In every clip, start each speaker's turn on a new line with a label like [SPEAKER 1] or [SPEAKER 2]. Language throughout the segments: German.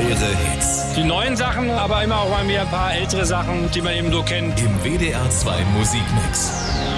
[SPEAKER 1] Populäre Hits.
[SPEAKER 2] Die neuen Sachen, aber immer auch mal wieder ein paar ältere Sachen, die man eben so kennt.
[SPEAKER 1] Im WDR 2 Musikmix.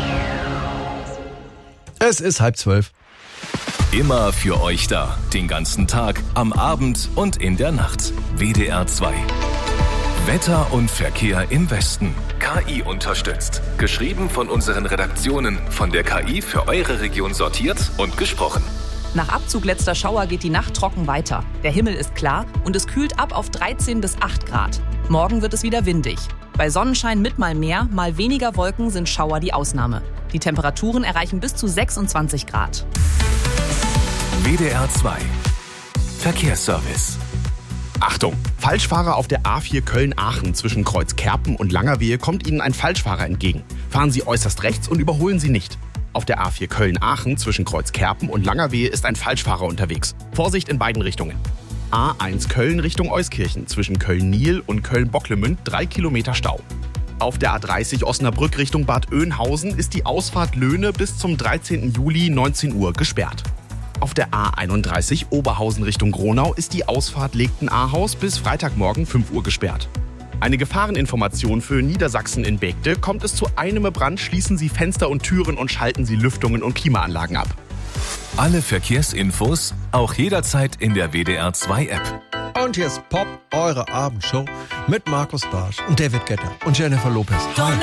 [SPEAKER 3] Es ist 11:30.
[SPEAKER 1] Immer für euch da. Den ganzen Tag, am Abend und in der Nacht. WDR 2. Wetter und Verkehr im Westen. KI unterstützt. Geschrieben von unseren Redaktionen. Von der KI für eure Region sortiert und gesprochen.
[SPEAKER 4] Nach Abzug letzter Schauer geht die Nacht trocken weiter. Der Himmel ist klar und es kühlt ab auf 13 bis 8 Grad. Morgen wird es wieder windig. Bei Sonnenschein mit mal mehr, mal weniger Wolken sind Schauer die Ausnahme. Die Temperaturen erreichen bis zu 26 Grad.
[SPEAKER 1] WDR 2. Verkehrsservice.
[SPEAKER 5] Achtung! Falschfahrer auf der A4 Köln-Aachen zwischen Kreuz Kerpen und Langerwehe kommt Ihnen ein Falschfahrer entgegen. Fahren Sie äußerst rechts und überholen Sie nicht. Auf der A4 Köln-Aachen zwischen Kreuz Kerpen und Langerwehe ist ein Falschfahrer unterwegs. Vorsicht in beiden Richtungen. A1 Köln Richtung Euskirchen zwischen Köln-Niel und Köln-Bocklemünd 3 Kilometer Stau. Auf der A30 Osnabrück Richtung Bad Oeynhausen ist die Ausfahrt Löhne bis zum 13. Juli 19 Uhr gesperrt. Auf der A31 Oberhausen Richtung Gronau ist die Ausfahrt Legten-Ahaus bis Freitagmorgen 5 Uhr gesperrt. Eine Gefahreninformation für Niedersachsen in Begde: Kommt es zu einem Brand, schließen Sie Fenster und Türen und schalten Sie Lüftungen und Klimaanlagen ab.
[SPEAKER 1] Alle Verkehrsinfos auch jederzeit in der WDR 2 App.
[SPEAKER 3] Und hier ist Pop, eure Abendshow mit Markus Barsch und David Guetta und Jennifer Lopez. Hi.